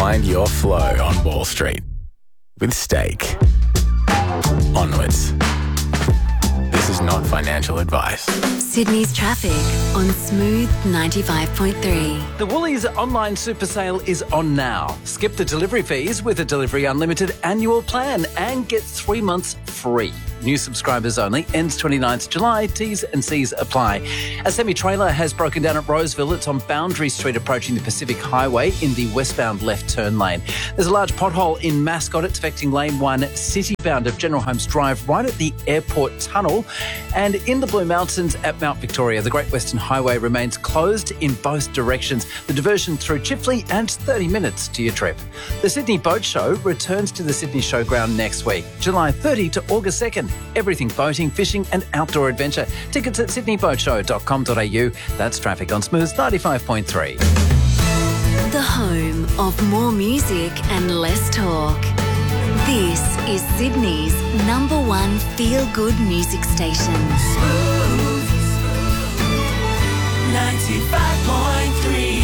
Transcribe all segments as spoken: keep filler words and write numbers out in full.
Find your flow on Wall Street with Stake. Onwards. This is not financial advice. Sydney's traffic on Smooth ninety-five point three. The Woolies online super sale is on now. Skip the delivery fees with a Delivery Unlimited annual plan and get three months free. New subscribers only. Ends twenty-ninth of July. T's and C's apply. A semi-trailer has broken down at Roseville. It's on Boundary Street approaching the Pacific Highway in the westbound left turn lane. There's a large pothole in Mascot. It's affecting lane one citybound of General Holmes Drive right at the airport tunnel. And in the Blue Mountains at Mount Victoria, the Great Western Highway remains closed in both directions. The diversion through Chifley adds thirty minutes to your trip. The Sydney Boat Show returns to the Sydney Showground next week, July thirtieth to August second. Everything boating, fishing and outdoor adventure. Tickets at sydney boat show dot com dot a u. That's traffic on Smooth ninety-five point three. The home of more music and less talk. This is Sydney's number one feel-good music station. Smooth ninety-five point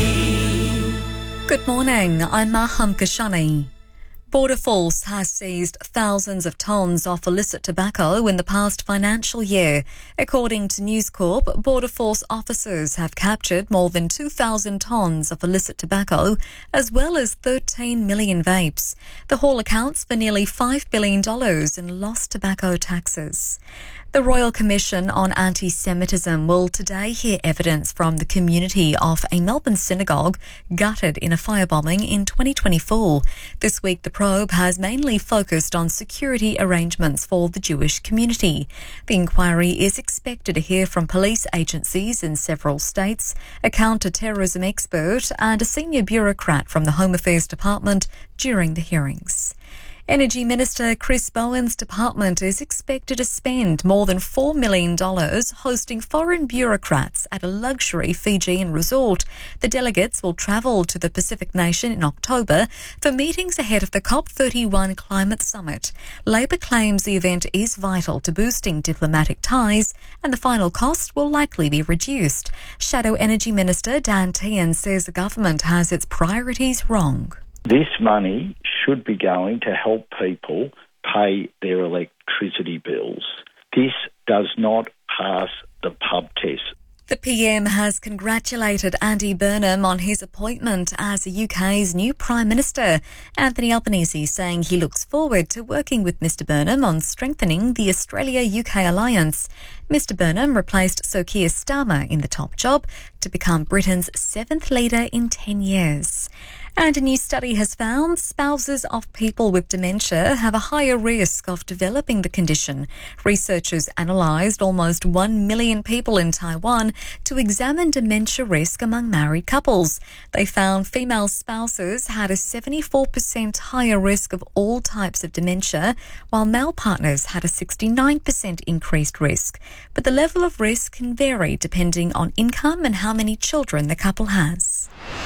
three. Good morning, I'm Maham Kashani. Border Force has seized thousands of tonnes of illicit tobacco in the past financial year. According to News Corp, Border Force officers have captured more than two thousand tonnes of illicit tobacco, as well as thirteen million vapes. The haul accounts for nearly five billion dollars in lost tobacco taxes. The Royal Commission on Anti-Semitism will today hear evidence from the community of a Melbourne synagogue gutted in a firebombing in twenty twenty-four. This week, the probe has mainly focused on security arrangements for the Jewish community. The inquiry is expected to hear from police agencies in several states, a counter-terrorism expert and a senior bureaucrat from the Home Affairs Department during the hearings. Energy Minister Chris Bowen's department is expected to spend more than four million dollars hosting foreign bureaucrats at a luxury Fijian resort. The delegates will travel to the Pacific nation in October for meetings ahead of the COP thirty-one climate summit. Labor claims the event is vital to boosting diplomatic ties and the final cost will likely be reduced. Shadow Energy Minister Dan Tehan says the government has its priorities wrong. This money should be going to help people pay their electricity bills. This does not pass the pub test. The P M has congratulated Andy Burnham on his appointment as the U K's new Prime Minister. Anthony Albanese saying he looks forward to working with Mr Burnham on strengthening the Australia-U K alliance. Mr Burnham replaced Sir Keir Starmer in the top job to become Britain's seventh leader in ten years. And a new study has found spouses of people with dementia have a higher risk of developing the condition. Researchers analysed almost one million people in Taiwan to examine dementia risk among married couples. They found female spouses had a seventy-four percent higher risk of all types of dementia, while male partners had a sixty-nine percent increased risk. But the level of risk can vary depending on income and how many children the couple has.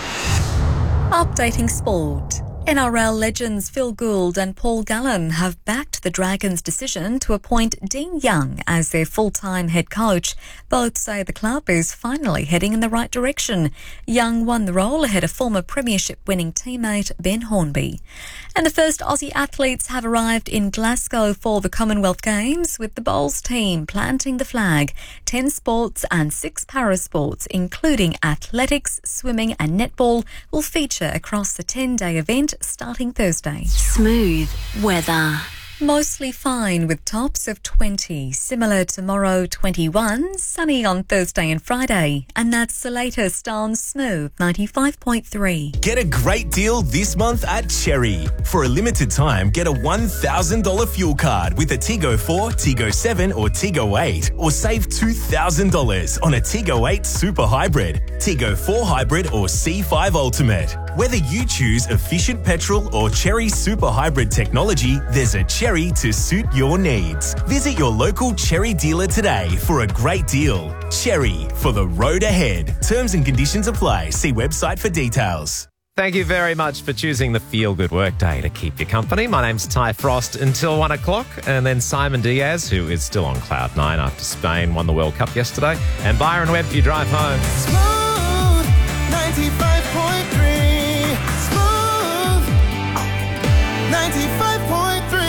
Updating sport. N R L legends Phil Gould and Paul Gallen have backed the Dragons' decision to appoint Dean Young as their full-time head coach. Both say the club is finally heading in the right direction. Young won the role ahead of former premiership-winning teammate Ben Hornby. And the first Aussie athletes have arrived in Glasgow for the Commonwealth Games, with the bowls team planting the flag. Ten sports and six parasports, including athletics, swimming and netball, will feature across the ten-day event starting Thursday. Smooth weather. Mostly fine with tops of twenty. Similar tomorrow, twenty-one. Sunny on Thursday and Friday. And that's the latest on Smooth ninety-five point three. Get a great deal this month at Cherry. For a limited time, get a one thousand dollars fuel card with a Tigo four, Tigo seven or Tigo eight. Or save two thousand dollars on a Tigo eight Super Hybrid, Tigo four Hybrid or C five Ultimate. Whether you choose efficient petrol or Cherry Super Hybrid technology, there's a Cherry to suit your needs. Visit your local Cherry dealer today for a great deal. Cherry, for the road ahead. Terms and conditions apply. See website for details. Thank you very much for choosing the Feel Good Workday to keep you company. My name's Ty Frost until one o'clock, and then Simon Diaz, who is still on cloud nine after Spain won the World Cup yesterday, and Byron Webb for your drive home. Smooth ninety-five point three. Smooth. ninety-five point three.